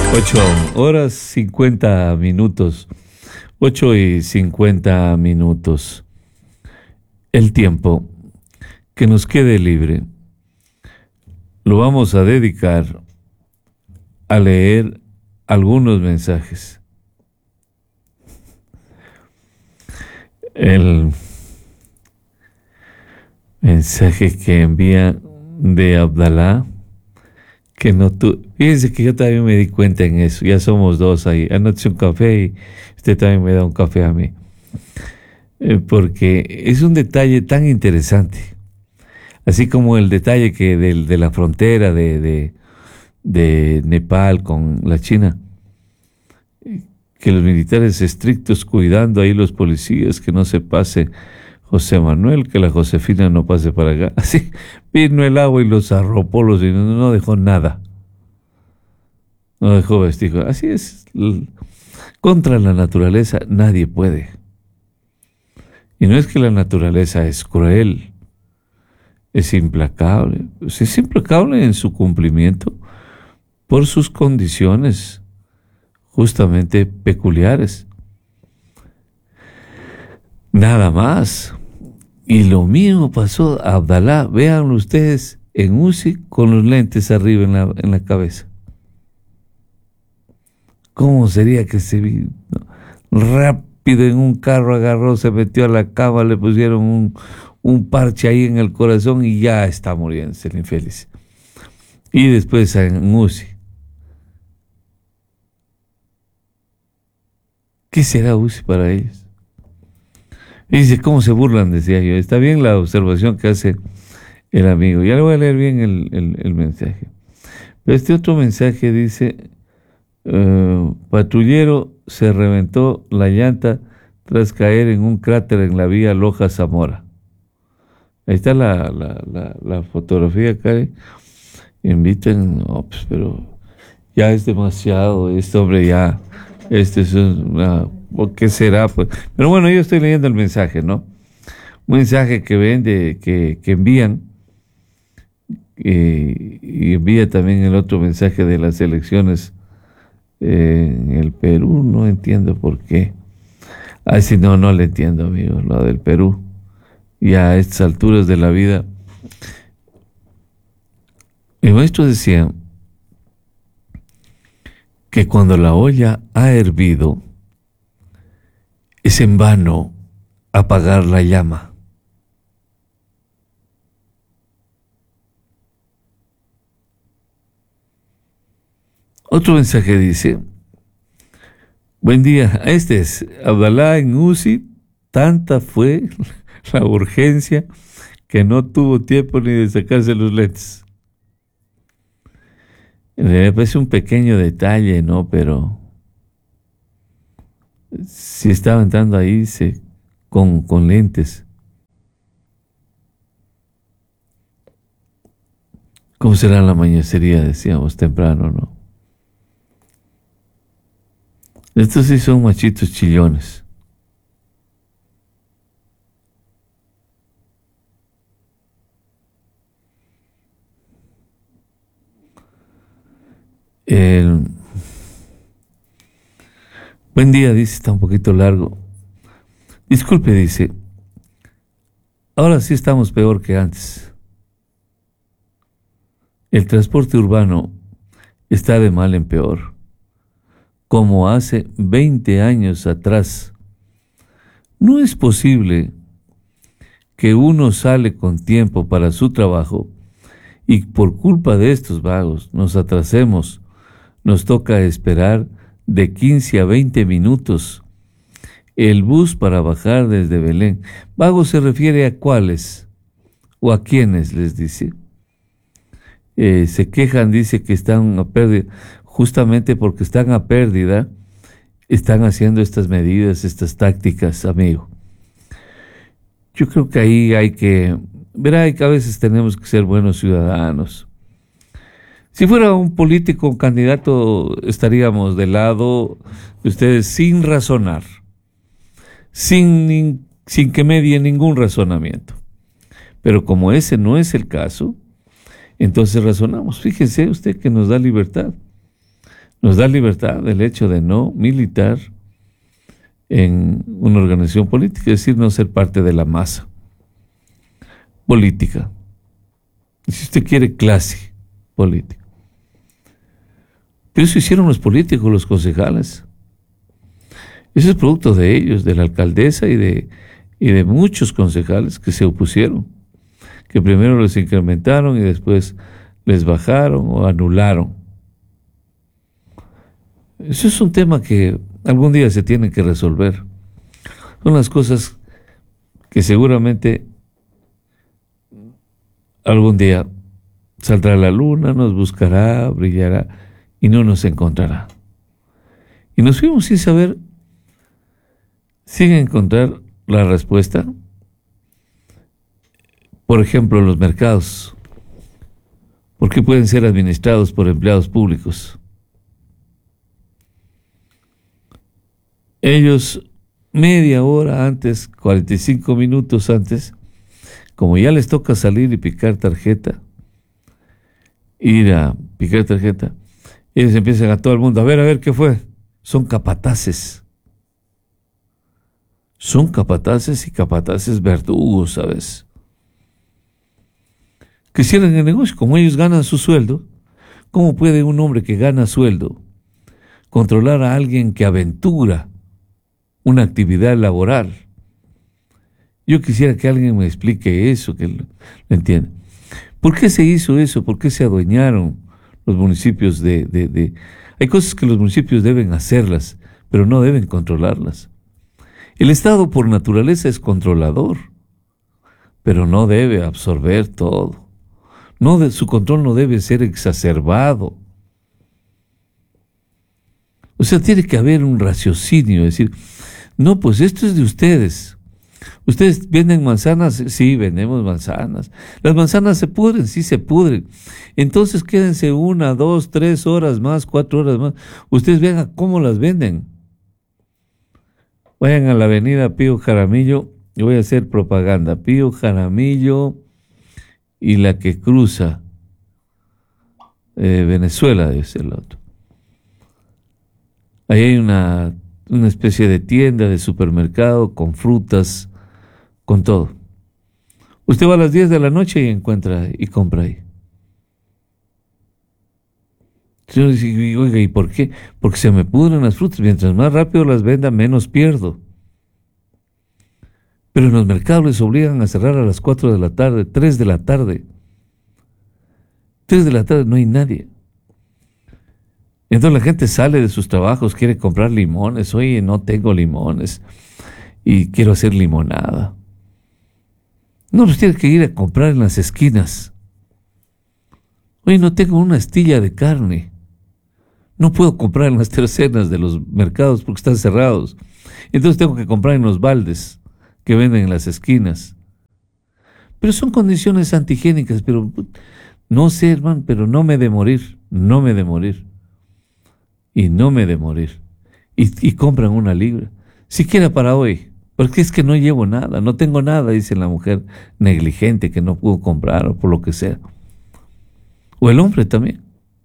8:50. 8:50. El tiempo que nos quede libre lo vamos a dedicar a leer algunos mensajes. El mensaje que envía de Abdalá, que no tú. Fíjense que yo también me di cuenta en eso. Ya somos dos ahí. Anoche un café y usted también me da un café a mí. Porque es un detalle tan interesante. Así como el detalle que de la frontera de Nepal con la China. Que los militares estrictos cuidando ahí los policías, que no se pase José Manuel, que la Josefina no pase para acá. Así vino el agua y los arropó, no dejó nada. No dejó vestigio. Así es. Contra la naturaleza nadie puede. Y no es que la naturaleza es cruel, es implacable. Es implacable en su cumplimiento por sus condiciones justamente peculiares. Nada más. Y lo mismo pasó a Abdalá. Vean ustedes en UCI con los lentes arriba en la cabeza. ¿Cómo sería que se vino rápido en un carro, agarró, se metió a la cama, le pusieron un parche ahí en el corazón y ya está muriéndose el infeliz? Y después en UCI. ¿Qué será UCI para ellos? Y dice, ¿cómo se burlan? Decía yo. Está bien la observación que hace el amigo. Ya le voy a leer bien el mensaje. Pero este otro mensaje dice, patrullero se reventó la llanta tras caer en un cráter en la vía Loja-Zamora. Ahí está la fotografía, Karen. Inviten, no, pues, pero ya es demasiado. Este hombre ya, este es una... ¿Qué será? Pues, pero bueno, yo estoy leyendo el mensaje, ¿no? Un mensaje que ven que envían, y envía también el otro mensaje de las elecciones en el Perú. No entiendo por qué. Sí, no le entiendo, amigo, lo del Perú. Y a estas alturas de la vida. Mi maestro decía que cuando la olla ha hervido, es en vano apagar la llama. Otro mensaje dice, buen día, este es Abdalá en UCI, tanta fue la urgencia que no tuvo tiempo ni de sacarse los lentes. En realidad es un pequeño detalle, ¿no? Pero si estaba entrando ahí con lentes. ¿Cómo será la mañacería? Decíamos temprano, ¿no? Estos sí son machitos chillones. Buen día, dice, está un poquito largo. Disculpe, dice, ahora sí estamos peor que antes. El transporte urbano está de mal en peor, como hace 20 años atrás. No es posible que uno sale con tiempo para su trabajo y por culpa de estos vagos nos atrasemos. Nos toca esperar de 15 a 20 minutos el bus para bajar desde Belén. Vagos se refiere a cuáles o a quiénes, les dice. Se quejan, dice que están a pérdida. Justamente porque están a pérdida, están haciendo estas medidas, estas tácticas, amigo. Yo creo que ahí hay que... Verá que a veces tenemos que ser buenos ciudadanos. Si fuera un político, un candidato, estaríamos del lado de ustedes sin razonar, sin que medie ningún razonamiento. Pero como ese no es el caso, entonces razonamos. Fíjese usted que nos da libertad. Nos da libertad el hecho de no militar en una organización política, es decir, no ser parte de la masa política. Si usted quiere, clase política. Pero eso hicieron los políticos, los concejales. Eso es producto de ellos, de la alcaldesa y de muchos concejales que se opusieron, que primero les incrementaron y después les bajaron o anularon. Eso es un tema que algún día se tiene que resolver. Son las cosas que seguramente algún día saldrá la luna, nos buscará, brillará y no nos encontrará. Y nos fuimos sin saber, sin encontrar la respuesta. Por ejemplo, los mercados. ¿Por qué pueden ser administrados por empleados públicos? Ellos media hora antes, 45 minutos antes, como ya les toca salir y picar tarjeta, ir a picar tarjeta, ellos empiezan a todo el mundo, a ver, ¿qué fue? Son capataces. Son capataces y capataces verdugos, ¿sabes? Que cierran el negocio, como ellos ganan su sueldo. ¿Cómo puede un hombre que gana sueldo controlar a alguien que aventura una actividad laboral? Yo quisiera que alguien me explique eso, que lo entienda. ¿Por qué se hizo eso? ¿Por qué se adueñaron los municipios Hay cosas que los municipios deben hacerlas, pero no deben controlarlas. El Estado por naturaleza es controlador, pero no debe absorber todo. Su control no debe ser exacerbado. O sea, tiene que haber un raciocinio, decir, no, pues esto es de ustedes. ¿Ustedes venden manzanas? Sí, vendemos manzanas. ¿Las manzanas se pudren? Sí, se pudren. Entonces quédense 1, 2, 3 horas más, 4 horas más. Ustedes vean cómo las venden. Vayan a la avenida Pío Jaramillo, y voy a hacer propaganda. Pío Jaramillo y la que cruza Venezuela, debe ser la otra. Ahí hay una especie de tienda, de supermercado, con frutas, con todo. Usted va a las 10 de la noche y encuentra y compra ahí. Yo digo, oiga, ¿y por qué? Porque se me pudren las frutas. Mientras más rápido las venda, menos pierdo. Pero en los mercados les obligan a cerrar a las 4 de la tarde, 3 de la tarde. 3 de la tarde no hay nadie. Entonces la gente sale de sus trabajos, quiere comprar limones. Oye, no tengo limones y quiero hacer limonada. No, pues tiene que ir a comprar en las esquinas. Oye, no tengo una astilla de carne. No puedo comprar en las tercenas de los mercados porque están cerrados. Entonces tengo que comprar en los baldes que venden en las esquinas. Pero son condiciones antihigiénicas, pero no sé, hermano, pero no me de morir. Y no me de morir. Y compran una libra, siquiera para hoy, porque es que no llevo nada, no tengo nada, dice la mujer negligente que no pudo comprar o por lo que sea. O el hombre también.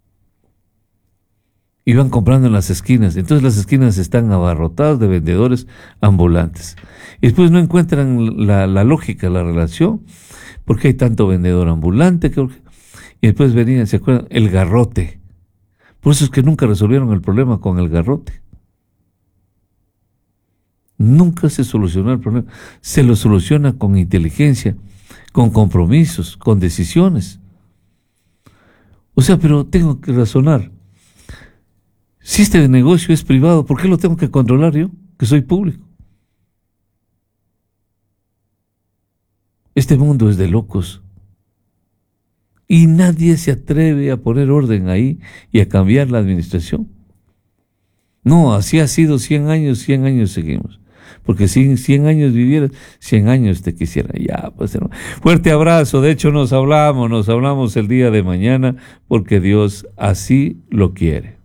Y van comprando en las esquinas, entonces las esquinas están abarrotadas de vendedores ambulantes. Y después no encuentran la lógica, la relación, porque hay tanto vendedor ambulante. Y después venía, ¿se acuerdan? El garrote. Por eso es que nunca resolvieron el problema con el garrote. Nunca se solucionó el problema. Se lo soluciona con inteligencia, con compromisos, con decisiones. O sea, pero tengo que razonar. Si este negocio es privado, ¿por qué lo tengo que controlar yo, que soy público? Este mundo es de locos. Y nadie se atreve a poner orden ahí y a cambiar la administración. No, así ha sido 100 años seguimos. Porque si 100 años vivieras, 100 años te quisiera. Ya, pues, no. Fuerte abrazo. De hecho, nos hablamos el día de mañana, porque Dios así lo quiere.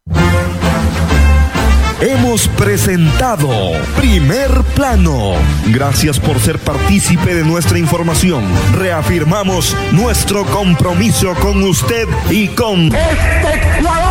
Hemos presentado Primer Plano. Gracias por ser partícipe de nuestra información. Reafirmamos nuestro compromiso con usted y con este